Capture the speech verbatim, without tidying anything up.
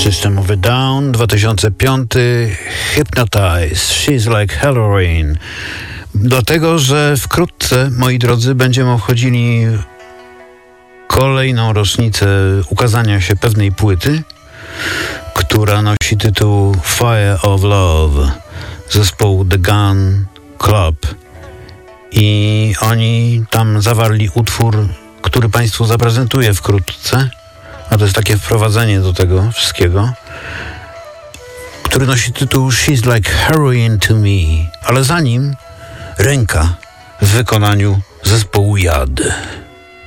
System of a Down, dwa tysiące piąty, Hypnotize, She's Like Heroin. Dlatego, że wkrótce, moi drodzy, będziemy obchodzili kolejną rocznicę ukazania się pewnej płyty, która nosi tytuł Fire of Love, zespołu The Gun Club. I oni tam zawarli utwór, który Państwu zaprezentuję wkrótce, a to jest takie wprowadzenie do tego wszystkiego, który nosi tytuł She's Like Heroin to Me, ale za nim ręka w wykonaniu zespołu Jad.